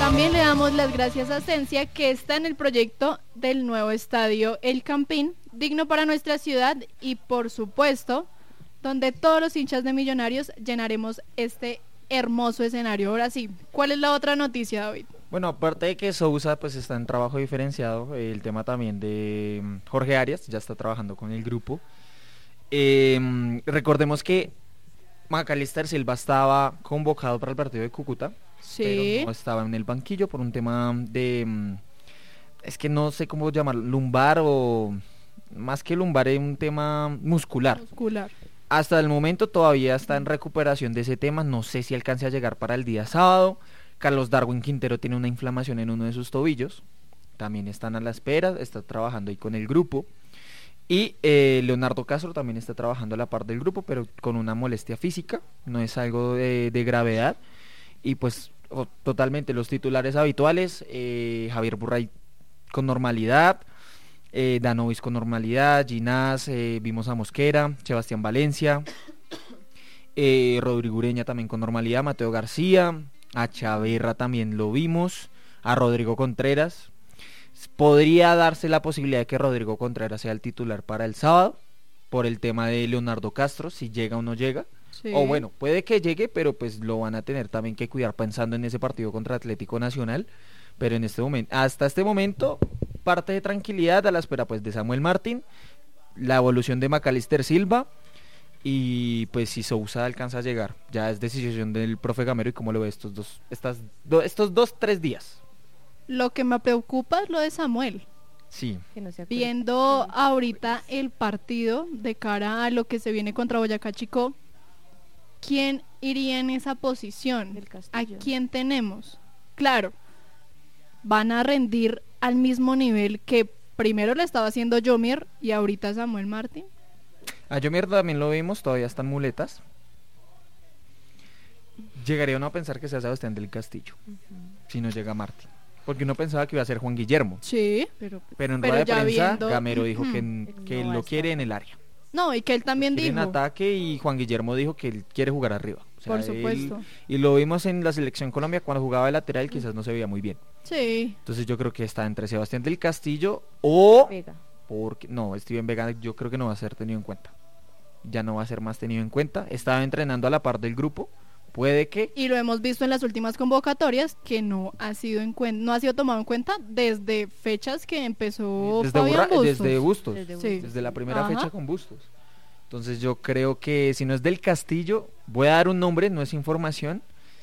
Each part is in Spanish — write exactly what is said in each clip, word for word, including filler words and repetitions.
También le damos las gracias a Ascensia, que está en el proyecto del nuevo estadio El Campín, digno para nuestra ciudad y, por supuesto, donde todos los hinchas de Millonarios llenaremos este hermoso escenario. Ahora sí, ¿cuál es la otra noticia, David? Bueno, aparte de que Sousa pues está en trabajo diferenciado, eh, el tema también de mm, Jorge Arias, ya está trabajando con el grupo. Eh, recordemos que Macalister Silva estaba convocado para el partido de Cúcuta, Sí. pero no estaba en el banquillo por un tema de, mm, es que no sé cómo llamarlo, lumbar o más que lumbar, es un tema muscular. Muscular. Hasta el momento todavía está en recuperación de ese tema, no sé si alcance a llegar para el día sábado. Carlos Darwin Quintero tiene una inflamación en uno de sus tobillos, también están a la espera, está trabajando ahí con el grupo. Y eh, Leonardo Castro también está trabajando a la par del grupo, pero con una molestia física, no es algo de, de gravedad. Y pues o, totalmente los titulares habituales, eh, Javier Burray con normalidad, eh, Danovis con normalidad, Ginás, eh, vimos a Mosquera, Sebastián Valencia, eh, Rodrigo Ureña también con normalidad, Mateo García, a Chaverra también lo vimos, a Rodrigo Contreras. Podría darse la posibilidad de que Rodrigo Contreras sea el titular para el sábado, por el tema de Leonardo Castro, si llega o no llega. Sí. O bueno, puede que llegue, pero pues lo van a tener también que cuidar pensando en ese partido contra Atlético Nacional. Pero en este momento, hasta este momento, parte de tranquilidad a la espera pues de Samuel Martín, la evolución de Macalister Silva, y pues si Sousa alcanza a llegar, ya es decisión del profe Gamero y cómo lo ve estos dos, estas, do, estos dos, tres días. Lo que me preocupa es lo de Samuel. Sí. Que no se acuerde. Viendo ahorita el partido de cara a lo que se viene contra Boyacá Chico, ¿quién iría en esa posición? Del ¿A Castillo. quién tenemos? Claro, van a rendir al mismo nivel que primero le estaba haciendo Yomier y ahorita Samuel Martín. A Yomier también lo vimos, todavía están muletas. Llegaría uno a pensar que sea Sebastián del Castillo, Ujú. si no llega Martín. Porque uno pensaba que iba a ser Juan Guillermo. Sí. Pero, pues, Pero en Pero rueda de ya prensa, viendo- Gamero dijo que, Ujú. que No va a lo estar. quiere en el área. No, y que él también Quiere en dijo. ataque, y Juan Guillermo dijo que él quiere jugar arriba. O sea, Por él- supuesto. y lo vimos en la selección Colombia cuando jugaba de lateral, quizás no se veía muy bien. Sí. Entonces yo creo que está entre Sebastián del Castillo o... Vega. Porque, no, Steven Vega yo creo que no va a ser tenido en cuenta. Ya no va a ser más tenido en cuenta. Estaba entrenando a la par del grupo. Puede que... Y lo hemos visto en las últimas convocatorias que no ha sido en cuen- no ha sido tomado en cuenta desde fechas que empezó Desde, Fabián Burra- Bustos. desde Bustos. Desde Sí. Desde la primera Ajá. fecha con Bustos. Entonces yo creo que si no es del Castillo, voy a dar un nombre, no es información.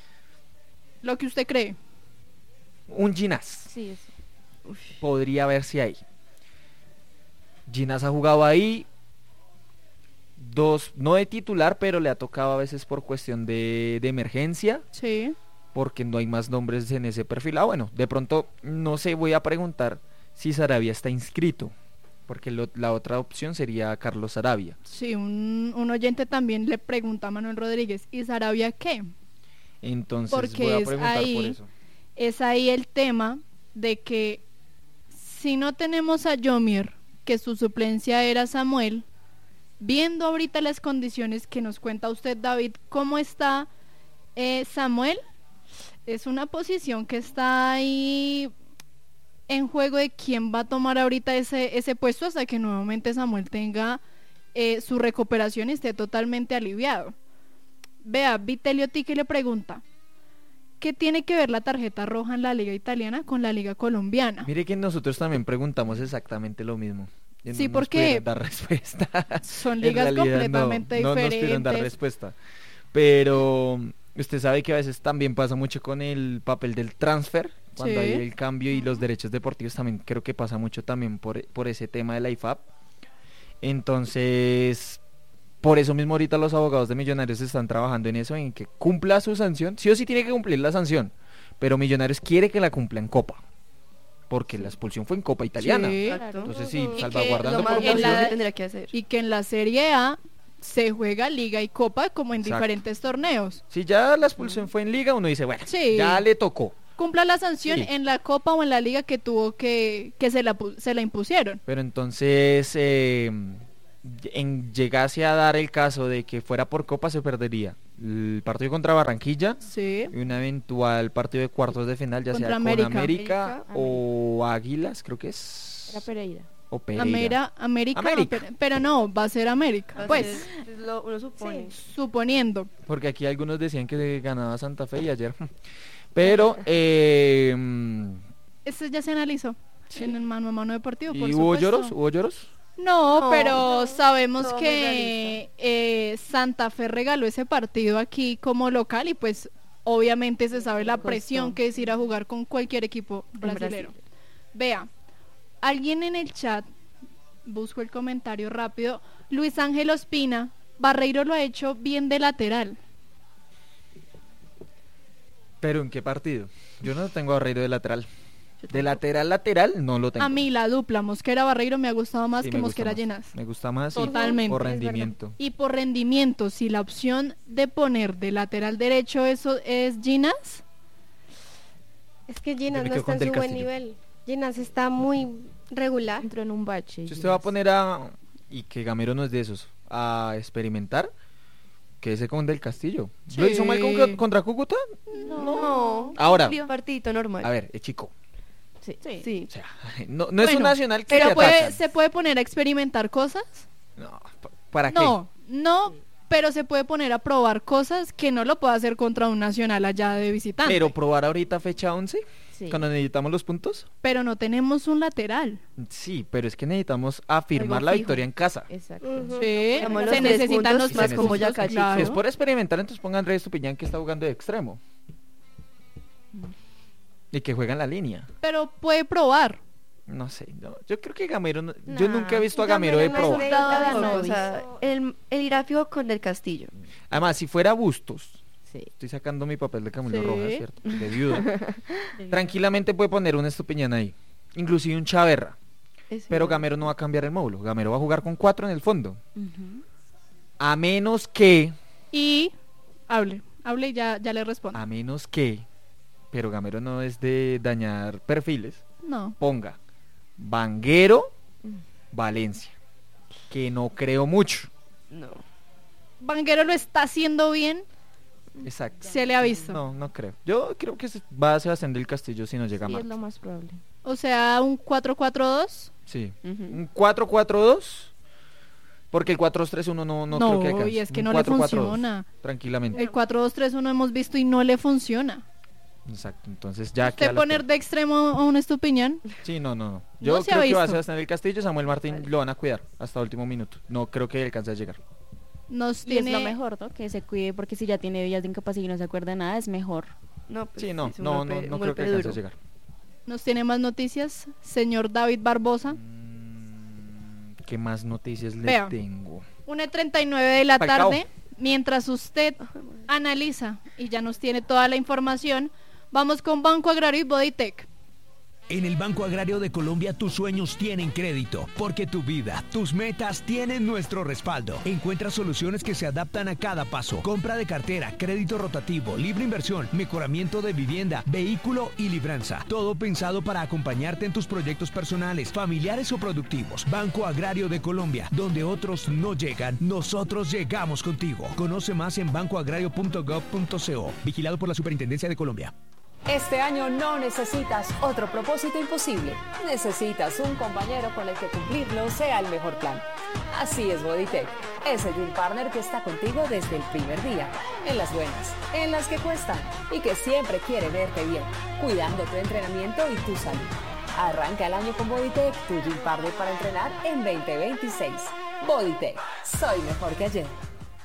Lo que usted cree. Un Ginás. Sí, es. Uf. Podría ver si hay. Ginás ha jugado ahí. Dos, no de titular, pero le ha tocado a veces por cuestión de, de emergencia. Sí. Porque no hay más nombres en ese perfil. Ah, bueno, de pronto, no sé, voy a preguntar si Sarabia está inscrito. Porque lo- la otra opción sería Carlos Sarabia. Sí, un, un oyente también le pregunta a Manuel Rodríguez, ¿y Sarabia qué? Entonces Porque voy a es preguntar ahí- por eso. Es ahí el tema de que si no tenemos a Yomier, que su suplencia era Samuel, viendo ahorita las condiciones que nos cuenta usted, David, ¿cómo está eh, Samuel? Es una posición que está ahí en juego de quién va a tomar ahorita ese, ese puesto hasta que nuevamente Samuel tenga eh, su recuperación y esté totalmente aliviado. Vea, Vitelio Tique le pregunta, ¿qué tiene que ver la tarjeta roja en la liga italiana con la liga colombiana? Mire que nosotros también preguntamos exactamente lo mismo. Y no Sí, nos porque pudieron dar respuesta. Son En ligas realidad, completamente no, no nos pudieron dar diferentes. respuesta. Pero usted sabe que a veces también pasa mucho con el papel del transfer, cuando Sí. hay el cambio y los derechos deportivos, también creo que pasa mucho también por, por ese tema de la I F A B. Entonces, por eso mismo ahorita los abogados de Millonarios están trabajando en eso, en que cumpla su sanción. Sí o sí tiene que cumplir la sanción, pero Millonarios quiere que la cumpla en Copa, porque la expulsión fue en Copa Italiana. Sí. Exacto. Entonces sí, Y que salvaguardando Lo más en la- lógico proporciones. que tendría que hacer. Y que en la Serie A se juega liga y copa como en Exacto. diferentes torneos. Si ya la expulsión fue en Liga, uno dice, bueno, Sí. ya le tocó. Cumpla la sanción Sí. en la copa o en la liga que tuvo que que se la pu- se la impusieron. Pero entonces, eh, en llegase a dar el caso de que fuera por Copa, se perdería el partido contra Barranquilla Sí. y un eventual partido de cuartos de final, ya Contra sea América. con América, América. o Águilas, creo que es. Era Pereira. O Pereira. Amera- América, América. Pero, pero no, va a ser América. Va a Pues, ser- es lo- uno supone. suponiendo. Porque aquí algunos decían que ganaba Santa Fe y ayer. Pero, eh, mm, Eso ya se analizó en el mano a mano deportivo, por ¿y hubo supuesto. lloros? ¿Hubo lloros? No, No, pero no, sabemos todo muy que eh, Santa Fe regaló ese partido aquí como local y pues obviamente se sabe la Costó. presión que es ir a jugar con cualquier equipo En brasilero. Brasil. Vea, alguien en el chat, busco el comentario rápido, Luis Ángel Ospina, Barreiro lo ha hecho bien de lateral. ¿Pero en qué partido? Yo no tengo a Barreiro de lateral. De lateral, lateral, no lo tengo. A mí la dupla Mosquera Barreiro me ha gustado más Sí, que me gusta Mosquera más. Llenas. Me gusta más. y Totalmente. Por Es verdad. rendimiento. Y por rendimiento, si la opción de poner de lateral derecho eso es Ginas, Es que Yo Ginas me no quedo está con en Del su buen Castillo. nivel. Ginas está muy regular. Entró en un bache. Si usted va a poner a. Y que Gamero no es de esos. A experimentar. Que ese con Del Castillo. ¿Lo hizo mal con- Sí. contra Cúcuta? No. Ahora. Un partidito normal. A ver, es chico. Sí. Sí. sí. O sea, no, no es un Bueno, nacional que pero te puede, atacan. se puede poner a experimentar cosas. No, pa- ¿para qué? No, no, pero se puede poner a probar cosas que no lo puede hacer contra un nacional allá de visitante. Pero probar ahorita fecha once, Sí. cuando necesitamos los puntos. Pero no tenemos un lateral. Sí, pero es que necesitamos afirmar Algo la fijo. victoria en casa. Exacto. Ujú. Sí, Digamos, se los tres necesitan puntos los y tres más como ya puntos, casi. claro. Si es por experimentar, entonces ponga a Andrés Tupiñán que está jugando de extremo. Y que juega en la línea. Pero puede probar. No sé, no, yo creo que Gamero, no- yo Nah, nunca he visto a Gamero de no es probar. de- Resultado de tampoco, o Novis. sea, el, el irá fijo con Del Castillo. Además, si fuera Bustos, Sí. estoy sacando mi papel de Camilo Sí. Rojas, ¿cierto? De viuda. Tranquilamente puede poner un Estupiñán ahí, inclusive un Chaverra. Ese Pero no. Gamero no va a cambiar el módulo. Gamero va a jugar con cuatro en el fondo. Ujú. A menos que, Y hable, hable y ya, ya le respondo. a menos que, pero Gamero no es de dañar perfiles, No. ponga Vanguero, Valencia, que no creo mucho. No. Vanguero lo está haciendo bien, Exacto. se le ha visto. No, no creo. Yo creo que se- va a Sebastián del Castillo si no llega Sí, más. es lo más probable. O sea, un cuatro cuatro dos. Sí. Ujú. Un cuatro cuatro dos. Porque el cuatro dos tres uno no, no, creo que alcance. y es que Un no le cuatro cuatro dos, funciona. tranquilamente. El cuatro dos tres uno hemos visto y no le funciona. Exacto. Entonces ya ¿Usted queda la poner espera. de extremo a un Estupiñán? Sí, no, no, no. Yo No se ha creo que va a visto. Sebastián del Castillo, Samuel Martín lo van a cuidar hasta último minuto. No creo que alcance a llegar. Nos Y tiene... es lo mejor, ¿no? Que se cuide porque si ya tiene días de incapacidad y no se acuerda de nada, es mejor. No, pues, Sí, no, es un no, golpe- no, un no creo golpe que alcance a duro. llegar. Nos tiene más noticias, señor David Barbosa. Mm, ¿Qué más noticias le Vea. tengo? una y treinta y nueve de la Falcao. tarde, mientras usted analiza y ya nos tiene toda la información, vamos con Banco Agrario y Bodytech. En el Banco Agrario de Colombia tus sueños tienen crédito, porque tu vida, tus metas tienen nuestro respaldo. Encuentra soluciones que se adaptan a cada paso. Compra de cartera, crédito rotativo, libre inversión, mejoramiento de vivienda, vehículo y libranza. Todo pensado para acompañarte en tus proyectos personales, familiares o productivos. Banco Agrario de Colombia, donde otros no llegan, nosotros llegamos contigo. Conoce más en banco agrario punto gov punto co. Vigilado por la Superintendencia de Colombia. Este año no necesitas otro propósito imposible. Necesitas un compañero con el que cumplirlo sea el mejor plan. Así es Bodytech, ese Dream Partner que está contigo desde el primer día, en las buenas, en las que cuestan y que siempre quiere verte bien, cuidando tu entrenamiento y tu salud. Arranca el año con Bodytech, tu Dream Partner para entrenar en veinte veintiséis. Bodytech, soy mejor que ayer.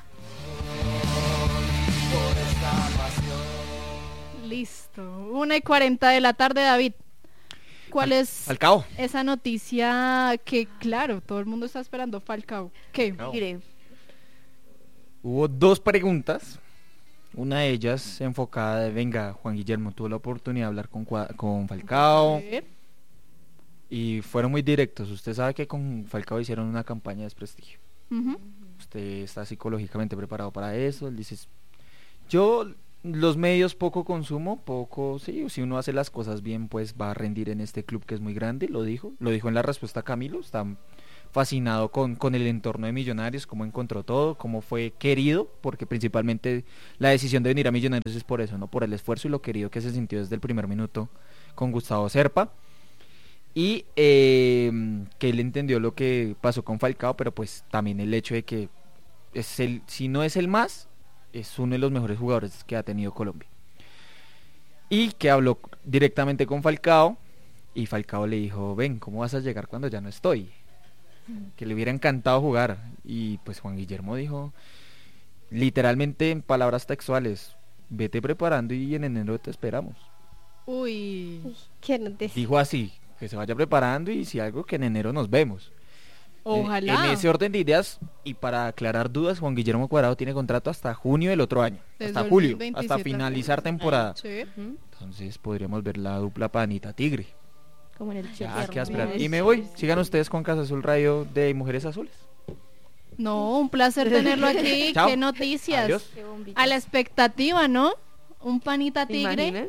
Listo. una y cuarenta de la tarde, David. ¿Cuál es Falcao. esa noticia que, claro, todo el mundo está esperando? Falcao. ¿Qué? Falcao. Mire, Hubo dos preguntas. Una de ellas enfocada de, venga, Juan Guillermo tuvo la oportunidad de hablar con, Cua- con Falcao Eh, y fueron muy directos. Usted sabe que con Falcao hicieron una campaña de desprestigio. ujú. Usted está psicológicamente preparado para eso. Él dice, yo los medios poco consumo, poco, sí, si uno hace las cosas bien, pues va a rendir en este club que es muy grande, lo dijo. Lo dijo en la respuesta a Camilo, está fascinado con, con el entorno de Millonarios, cómo encontró todo, cómo fue querido, porque principalmente la decisión de venir a Millonarios es por eso, ¿no? Por el esfuerzo y lo querido que se sintió desde el primer minuto con Gustavo Serpa. Y eh, que él entendió lo que pasó con Falcao, pero pues también el hecho de que es el, si no es el más, es uno de los mejores jugadores que ha tenido Colombia. Y que habló directamente con Falcao, y Falcao le dijo, ven, ¿cómo vas a llegar cuando ya no estoy? Que le hubiera encantado jugar. Y pues Juan Guillermo dijo, literalmente en palabras textuales, vete preparando y en enero te esperamos. Uy. ¿Qué nos decís? Dijo así, que se vaya preparando y si algo que en enero nos vemos. Ojalá. En, en ese orden de ideas, y para aclarar dudas, Juan Guillermo Cuadrado tiene contrato hasta junio del otro año, Desde hasta el julio, veintisiete hasta finalizar temporada. Sí. Ujú. Entonces podríamos ver la dupla Panita Tigre. Como en el Ya, Chelsea. qué esperar. Hermoso. Y me voy. Sigan ustedes con Casa Azul Radio de Mujeres Azules. No, un placer tenerlo aquí. Chao. Qué noticias. Adiós. Qué bombitas. A la expectativa, ¿no? Un panita ¿Se tigre. imaginan?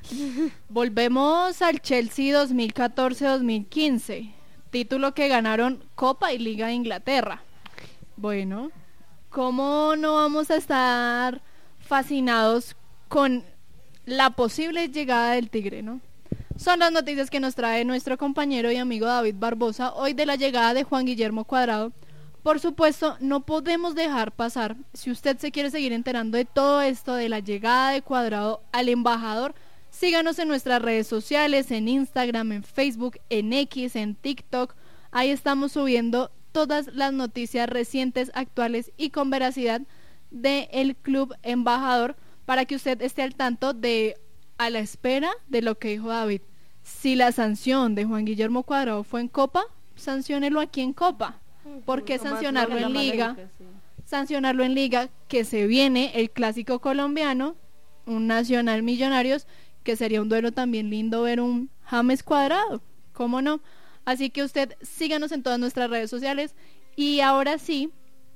Volvemos al Chelsea dos mil catorce dos mil quince. Título que ganaron Copa y Liga de Inglaterra. Bueno, ¿cómo no vamos a estar fascinados con la posible llegada del Tigre, no? Son las noticias que nos trae nuestro compañero y amigo David Barbosa hoy de la llegada de Juan Guillermo Cuadrado. Por supuesto, no podemos dejar pasar, si usted se quiere seguir enterando de todo esto, de la llegada de Cuadrado al embajador, síganos en nuestras redes sociales, en Instagram, en Facebook, en X, en TikTok. Ahí estamos subiendo todas las noticias recientes, actuales y con veracidad del Club Embajador para que usted esté al tanto de, a la espera de lo que dijo David. Si la sanción de Juan Guillermo Cuadrado fue en Copa, sanciónelo aquí en Copa. ¿Por qué sancionarlo en Liga? Sancionarlo en Liga, que se viene el clásico colombiano, un Nacional Millonarios, que sería un duelo también lindo ver un James Cuadrado, ¿cómo no? Así que usted síganos en todas nuestras redes sociales. Y ahora sí,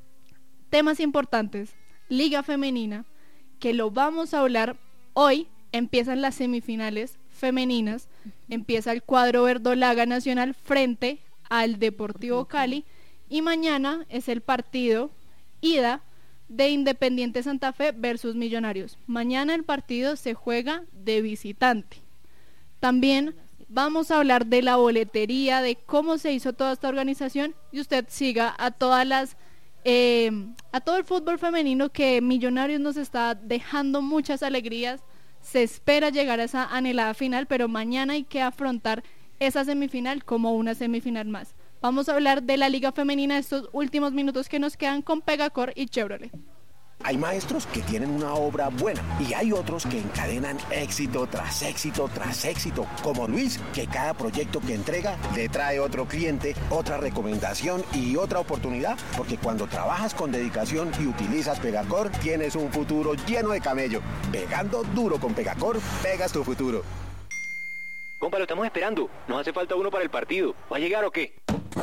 temas importantes, Liga Femenina, que lo vamos a hablar hoy. Empiezan las semifinales femeninas, empieza el cuadro verdolaga nacional frente al Deportivo Cali, y mañana es el partido ida de Independiente Santa Fe versus Millonarios. Mañana el partido se juega de visitante. También vamos a hablar de la boletería, de cómo se hizo toda esta organización, y usted siga a todas las eh, a todo el fútbol femenino, que Millonarios nos está dejando muchas alegrías. Se espera llegar a esa anhelada final, pero mañana hay que afrontar esa semifinal como una semifinal más. Vamos a hablar de la Liga Femenina estos últimos minutos que nos quedan con Pegacor y Chevrolet. Hay maestros que tienen una obra buena y hay otros que encadenan éxito tras éxito tras éxito, como Luis, que cada proyecto que entrega le trae otro cliente, otra recomendación y otra oportunidad, porque cuando trabajas con dedicación y utilizas Pegacor, tienes un futuro lleno de camello. Pegando duro con Pegacor, pegas tu futuro. Compa, lo estamos esperando. Nos hace falta uno para el partido. ¿Va a llegar o qué?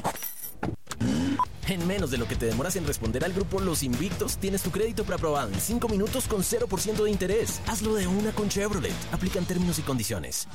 En menos de lo que te demoras en responder al grupo Los Invictos, tienes tu crédito preaprobado en cinco minutos con cero por ciento de interés. Hazlo de una con Chevrolet. Aplican términos y condiciones.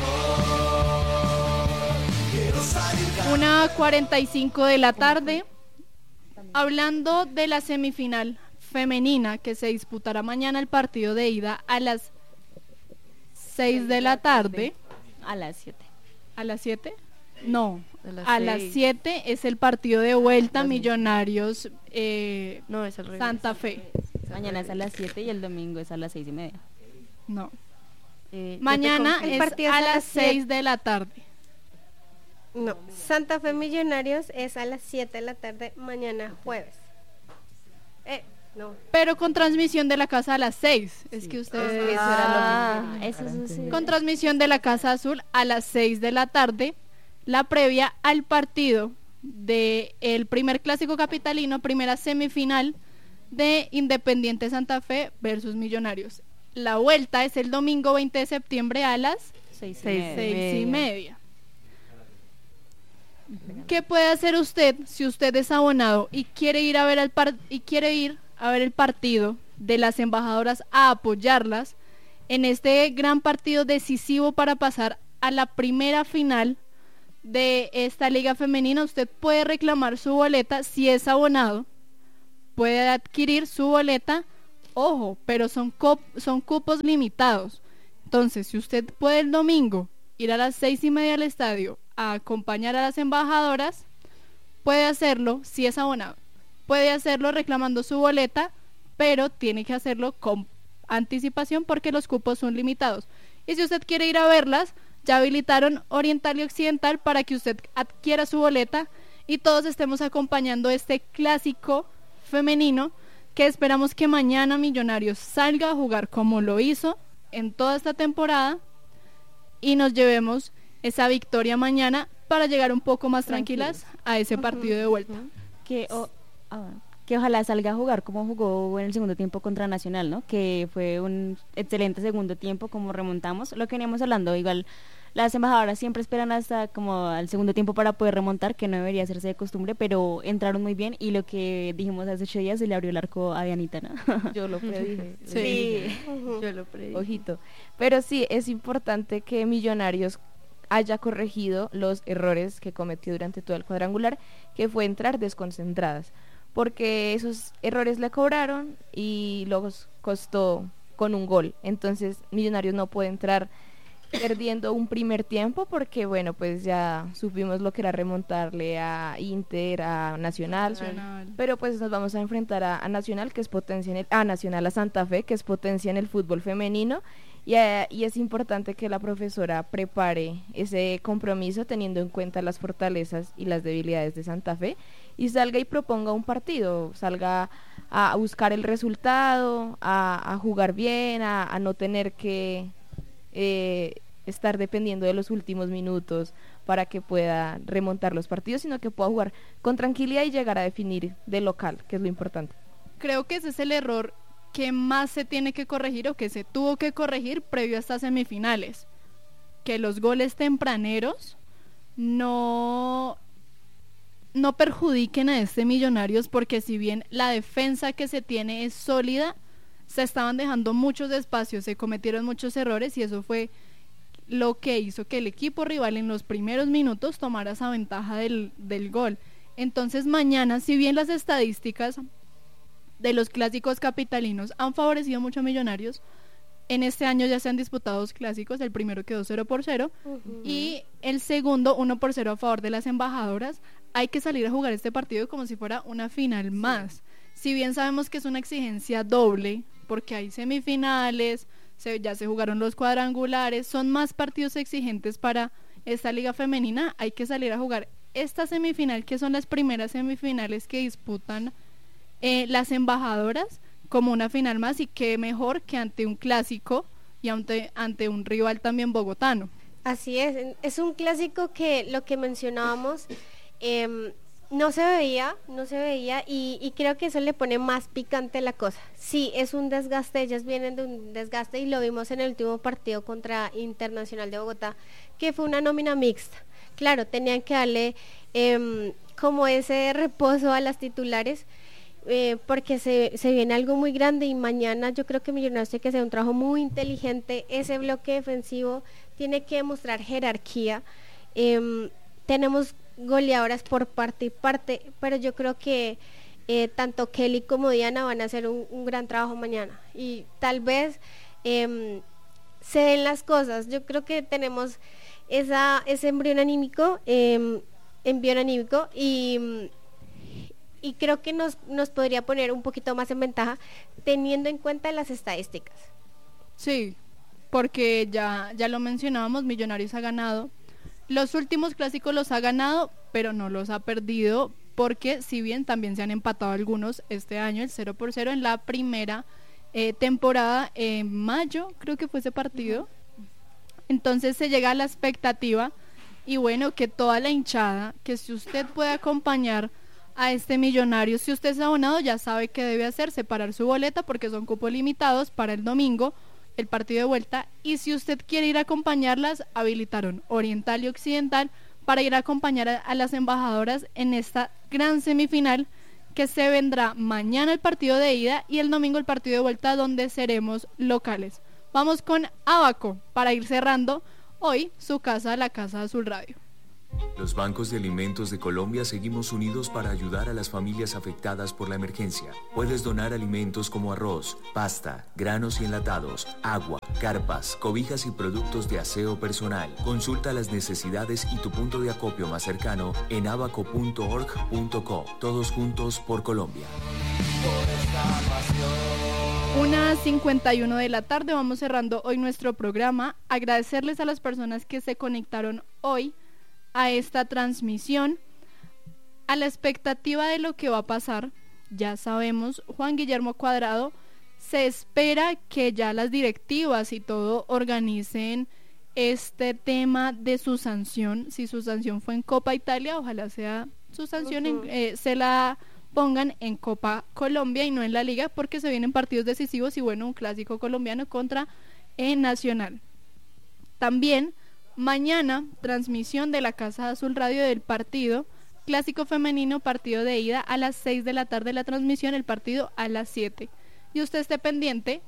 Una cuarenta y cinco de la tarde. Hablando de la semifinal femenina que se disputará mañana, el partido de ida a las seis de la tarde. A las siete. ¿A las siete? No, A las a las seis. siete es el partido de vuelta, Las- Millonarios eh, No, es al revés. Santa Fe. Mañana es a las siete y el domingo es a las seis y media. No, Eh, yo te mañana confirmo. es El partido a es las seis siete. de la tarde. No, Santa Fe Millonarios es a las siete de la tarde mañana jueves. Eh, no. Pero con transmisión de la casa a las seis. Es que ustedes... Eh, eso Ah, era lo eso es así. Con transmisión de la Casa Azul a las seis de la tarde, la previa al partido de el primer clásico capitalino, primera semifinal de Independiente Santa Fe versus Millonarios. La vuelta es el domingo veinte de septiembre a las Seis y Seis, media. seis y media. ¿Qué puede hacer usted si usted es abonado y quiere ir a ver al par y quiere ir a ver el partido de las embajadoras, a apoyarlas en este gran partido decisivo para pasar a la primera final de esta liga femenina, usted puede reclamar su boleta si es abonado, puede adquirir su boleta, ojo, pero son, cop- son cupos limitados. Entonces, si usted puede el domingo ir a las seis y media al estadio a acompañar a las embajadoras, puede hacerlo si es abonado. Puede hacerlo reclamando su boleta, pero tiene que hacerlo con anticipación porque los cupos son limitados. Y si usted quiere ir a verlas, ya habilitaron Oriental y Occidental para que usted adquiera su boleta y todos estemos acompañando este clásico femenino que esperamos que mañana Millonarios salga a jugar como lo hizo en toda esta temporada y nos llevemos esa victoria mañana para llegar un poco más tranquilas a ese partido de vuelta. Que, o- ah, que ojalá salga a jugar como jugó en el segundo tiempo contra Nacional, ¿no? Que fue un excelente segundo tiempo, como remontamos. Lo que veníamos hablando, igual las embajadoras siempre esperan hasta como al segundo tiempo para poder remontar, que no debería hacerse de costumbre, pero entraron muy bien y lo que dijimos hace ocho días, se le abrió el arco a Dianita, ¿no? Yo lo predije. Sí. Yo lo predije. Ojito. Pero sí, es importante que Millonarios haya corregido los errores que cometió durante todo el cuadrangular, que fue entrar desconcentradas, porque esos errores le cobraron y los costó con un gol. Entonces Millonarios no puede entrar perdiendo un primer tiempo porque bueno, pues ya supimos lo que era remontarle a Inter, a Nacional, Nacional. pero pues nos vamos a enfrentar a, a Nacional, que es potencia en el, a Nacional, a Santa Fe, que es potencia en el fútbol femenino, y, eh, y es importante que la profesora prepare ese compromiso teniendo en cuenta las fortalezas y las debilidades de Santa Fe y salga y proponga un partido, salga a, a buscar el resultado, a, a jugar bien, a, a no tener que eh, estar dependiendo de los últimos minutos para que pueda remontar los partidos, sino que pueda jugar con tranquilidad y llegar a definir de local, que es lo importante. Creo que ese es el error que más se tiene que corregir o que se tuvo que corregir previo a estas semifinales, que los goles tempraneros no no perjudiquen a este Millonarios, porque si bien la defensa que se tiene es sólida, se estaban dejando muchos espacios, se cometieron muchos errores y eso fue lo que hizo que el equipo rival en los primeros minutos tomara esa ventaja del, del gol. Entonces mañana, si bien las estadísticas de los clásicos capitalinos han favorecido mucho a Millonarios, en este año ya se han disputado dos clásicos, el primero quedó cero por cero uh-huh. y el segundo uno por cero a favor de las embajadoras. Hay que salir a jugar este partido como si fuera una final sí. más. Si bien sabemos que es una exigencia doble, porque hay semifinales, se, ya se jugaron los cuadrangulares, son más partidos exigentes para esta liga femenina, hay que salir a jugar esta semifinal, que son las primeras semifinales que disputan eh, las embajadoras, como una final más, y qué mejor que ante un clásico y ante, ante un rival también bogotano. Así es, es un clásico que lo que mencionábamos eh, no se veía, no se veía y, y creo que eso le pone más picante la cosa. Sí, es un desgaste, ellas vienen de un desgaste y lo vimos en el último partido contra Internacional de Bogotá, que fue una nómina mixta. Claro, tenían que darle eh, como ese reposo a las titulares, Eh, porque se, se viene algo muy grande y mañana yo creo que Millonarios tiene que hacer un trabajo muy inteligente. Ese bloque defensivo tiene que mostrar jerarquía. Eh, tenemos goleadoras por parte y parte, pero yo creo que eh, tanto Kelly como Diana van a hacer un, un gran trabajo mañana y tal vez eh, se den las cosas. Yo creo que tenemos esa, ese embrión anímico, eh, embrión anímico y y creo que nos, nos podría poner un poquito más en ventaja teniendo en cuenta las estadísticas. Sí, porque ya, ya lo mencionábamos, Millonarios ha ganado, los últimos clásicos los ha ganado, pero no los ha perdido, porque si bien también se han empatado algunos este año, el cero por cero en la primera eh, temporada, en mayo creo que fue ese partido, entonces se llega a la expectativa, y bueno, que toda la hinchada, que si usted puede acompañar a este Millonario, si usted es abonado ya sabe qué debe hacer, separar su boleta porque son cupos limitados para el domingo, el partido de vuelta, y si usted quiere ir a acompañarlas, habilitaron Oriental y Occidental para ir a acompañar a, a las embajadoras en esta gran semifinal que se vendrá mañana el partido de ida y el domingo el partido de vuelta donde seremos locales. Vamos con Abaco para ir cerrando hoy su casa, la Casa Azul Radio. Los bancos de alimentos de Colombia seguimos unidos para ayudar a las familias afectadas por la emergencia. Puedes donar alimentos como arroz, pasta, granos y enlatados, agua, carpas, cobijas y productos de aseo personal. Consulta las necesidades y tu punto de acopio más cercano en abaco punto org punto co. Todos juntos por Colombia. Una cincuenta y uno de la tarde, vamos cerrando hoy nuestro programa. Agradecerles a las personas que se conectaron hoy a esta transmisión, a la expectativa de lo que va a pasar. Ya sabemos, Juan Guillermo Cuadrado, se espera que ya las directivas y todo organicen este tema de su sanción. Si su sanción fue en Copa Italia, ojalá sea su sanción uh-huh. en, eh, se la pongan en Copa Colombia y no en la Liga, porque se vienen partidos decisivos y bueno, un clásico colombiano contra eh, Nacional. También mañana, transmisión de la Casa Azul Radio del partido clásico femenino, partido de ida a las seis de la tarde, la transmisión, el partido a las siete. Y usted esté pendiente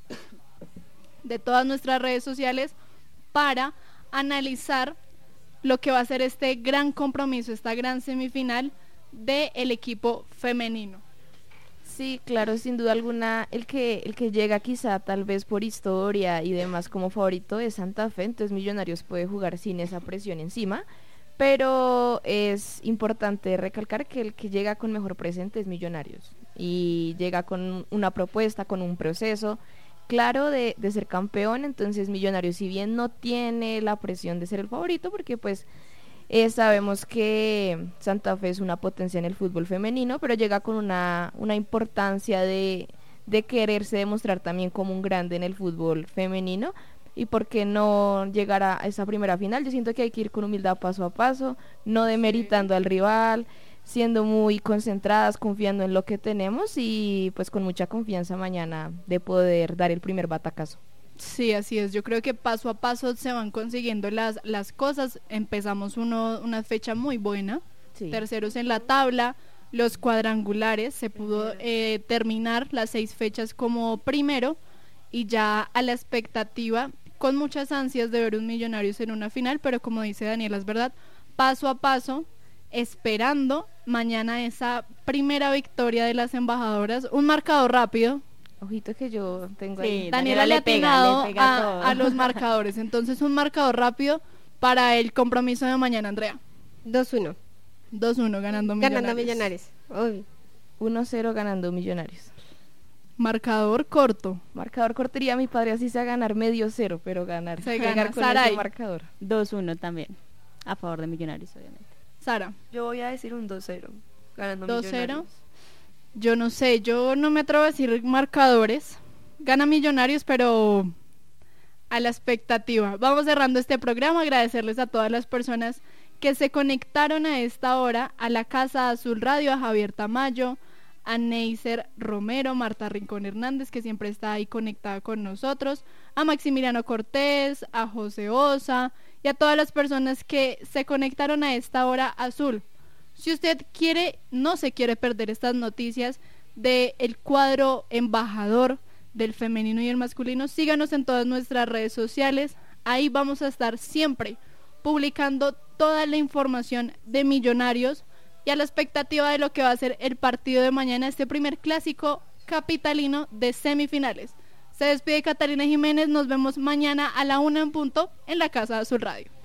de todas nuestras redes sociales para analizar lo que va a ser este gran compromiso, esta gran semifinal del equipo femenino. Sí, claro, sin duda alguna, el que el que llega quizá tal vez por historia y demás como favorito es Santa Fe, entonces Millonarios puede jugar sin esa presión encima, pero es importante recalcar que el que llega con mejor presente es Millonarios, y llega con una propuesta, con un proceso claro de, de ser campeón. Entonces Millonarios, si bien no tiene la presión de ser el favorito, porque pues Eh, sabemos que Santa Fe es una potencia en el fútbol femenino, pero llega con una, una importancia de, de quererse demostrar también como un grande en el fútbol femenino, y por qué no llegar a esa primera final. Yo siento que hay que ir con humildad paso a paso, no demeritando al rival, siendo muy concentradas, confiando en lo que tenemos y pues con mucha confianza mañana de poder dar el primer batacazo. Sí, así es. Yo creo que paso a paso se van consiguiendo las, las cosas. Empezamos uno, una fecha muy buena, sí. Terceros en la tabla, los cuadrangulares, se pudo eh, terminar las seis fechas como primero, y ya a la expectativa, con muchas ansias de ver un Millonarios en una final, pero como dice Daniela, es verdad, paso a paso, esperando mañana esa primera victoria de las embajadoras. Un marcador rápido. Ojito que yo tengo sí, ahí. Daniela, Daniela le ha pegado a, a los marcadores. Entonces un marcador rápido para el compromiso de mañana, Andrea. dos uno. dos uno ganando Millonarios. Ganando Millonarios. Uy. uno cero ganando Millonarios. Marcador corto. Marcador corto, diría mi padre, así sea ganar medio cero, pero ganar. Se gana. con Saray. ese marcador. dos uno también, a favor de Millonarios, obviamente. Sara. Yo voy a decir un dos cero, ganando dos cero. Millonarios. Yo no sé, yo no me atrevo a decir marcadores. Gana Millonarios, pero a la expectativa. Vamos cerrando este programa, agradecerles a todas las personas que se conectaron a esta hora a la Casa Azul Radio, a Javier Tamayo, a Neiser Romero, Marta Rincón Hernández, que siempre está ahí conectada con nosotros, a Maximiliano Cortés, a José Osa y a todas las personas que se conectaron a esta hora azul. Si usted quiere, no se quiere perder estas noticias del cuadro embajador del femenino y el masculino, síganos en todas nuestras redes sociales. Ahí vamos a estar siempre publicando toda la información de Millonarios y a la expectativa de lo que va a ser el partido de mañana, este primer clásico capitalino de semifinales. Se despide Catalina Jiménez, nos vemos mañana a la una en punto en la Casa Azul Radio.